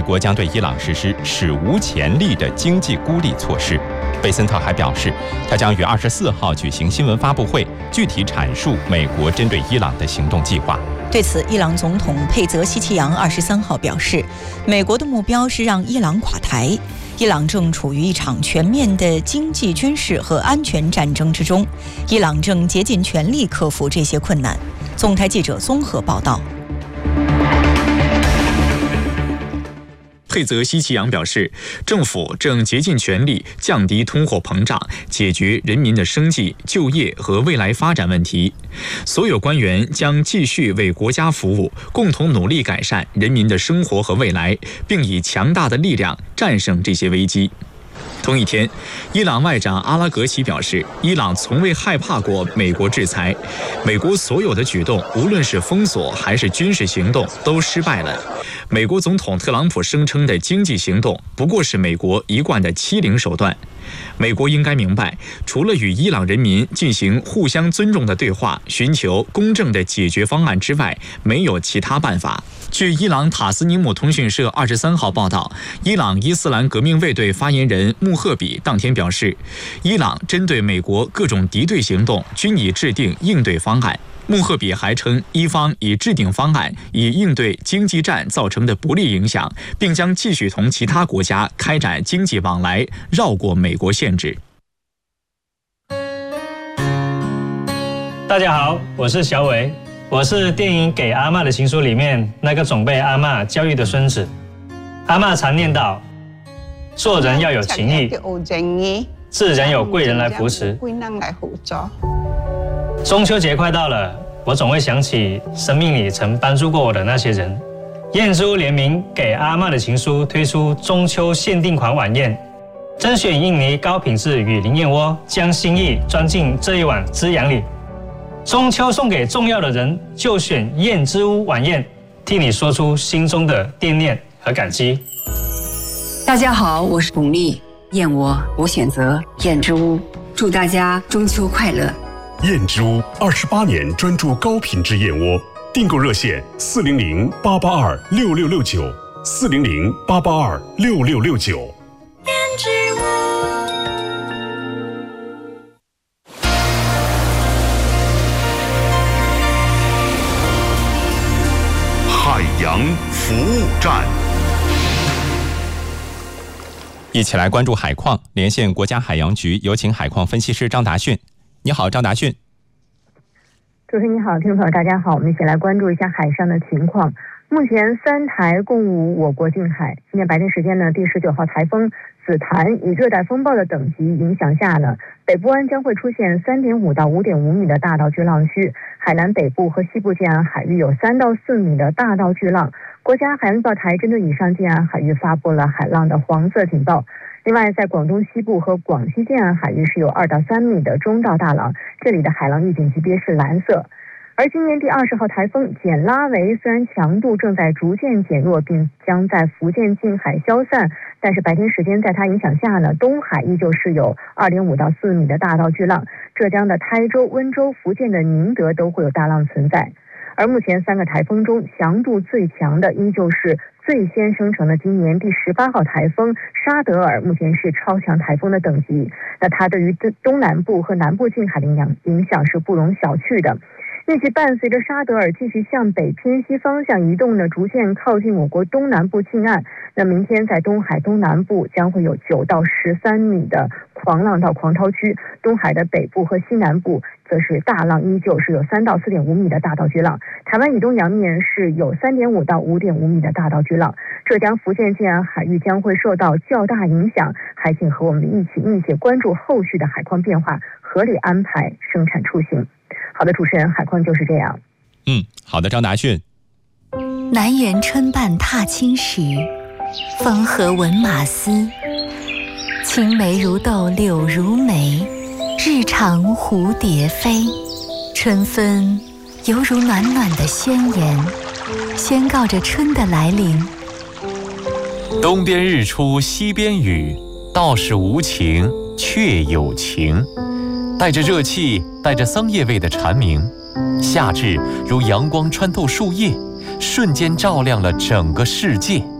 国将对伊朗实施史无前例的经济孤立措施。贝森特还表示，他将于24号举行新闻发布会，具体阐述美国针对伊朗的行动计划。 对此，伊朗总统佩泽希奇扬23号表示，美国的目标是让伊朗垮台。伊朗正处于一场全面的经济、军事和安全战争之中，伊朗正竭尽全力克服这些困难。总台记者综合报道。 佩泽希奇扬表示，政府正竭尽全力降低通货膨胀，解决人民的生计、就业和未来发展问题。所有官员将继续为国家服务，共同努力改善人民的生活和未来，并以强大的力量战胜这些危机。同一天，伊朗外长阿拉格齐表示，伊朗从未害怕过美国制裁，美国所有的举动，无论是封锁还是军事行动，都失败了。美国总统特朗普声称的经济行动，不过是美国一贯的欺凌手段。美国应该明白，除了与伊朗人民进行互相尊重的对话，寻求公正的解决方案之外，没有其他办法。据伊朗塔斯尼姆通讯社23号报道，伊朗伊斯兰革命卫队发言人穆赫比当天表示，伊朗针对美国各种敌对行动均已制定应对方案。穆赫比还称，伊方已制定方案，以应对经济战造成的不利影响，并将继续同其他国家开展经济往来，绕过美国限制。 大家好，我是小伟，我是电影《给阿嬷的情书》里面那个总被阿嬷教育的孙子。阿嬷常念叨，做人要有情义，自然有贵人来扶持。中秋节快到了，我总会想起生命里曾帮助过我的那些人。燕之屋联名《给阿嬷的情书》推出中秋限定款晚宴，甄选印尼高品质雨林燕窝，将心意装进这一碗滋养里。中秋送给重要的人，就选燕之屋晚宴，替你说出心中的惦念和感激。 大家好，我是巩俐，燕窝我选择燕之屋，祝大家中秋快乐。 燕之屋28年专注高品质燕窝，订购热线400-882-6669，400-882-6669。 燕之屋。 海洋服务站， 一起来关注海况，连线国家海洋局，有请海况分析师张达迅。你好，张达迅。 主持人你好，听众朋友大家好，我们一起来关注一下海上的情况。目前3台共舞我国近海。今天白天时间呢，第19号台风紫檀以热带风暴的等级影响下呢，北部湾将会出现3.5到5.5米的大到巨浪区，海南北部和西部近岸海域有3到4米的大到巨浪。国家海洋预报台针对以上近岸海域发布了海浪的黄色警报。另外，在广东西部和广西近岸海域是有2到3米的中到大浪，这里的海浪预警级别是蓝色。而今年第20号台风简拉维虽然强度正在逐渐减弱，并将在福建近海消散，但是白天时间在它影响下呢，东海依旧是有2.5到4米的大到巨浪，浙江的台州、温州、福建的宁德都会有大浪存在。而目前3个台风中强度最强的依旧是最先生成的今年第18号台风沙德尔，目前是超强台风的等级。那它对于东南部和南部近海的影响是不容小觑的。预计伴随着沙德尔继续向北偏西方向移动呢，逐渐靠近我国东南部近岸。那明天在东海东南部将会有9到13米的狂浪到狂涛区，东海的北部和西南部则是大浪依旧是有3到4.5米的大到巨浪，台湾以东洋面是有3.5到5.5米的大到巨浪，浙江、福建近岸海域将会受到较大影响。还请和我们一起密切关注后续的海况变化，合理安排生产出行。好的，主持人，海况就是这样。 好的，张达迅。 南园春半踏青时，风和闻马嘶。青梅如豆，柳如眉，日长蝴蝶飞。春分犹如暖暖的宣言，宣告着春的来临。 东边日出西边雨，道是无晴却有晴。带着热气，带着桑叶味的蝉鸣，夏至如阳光穿透树叶，瞬间照亮了整个世界。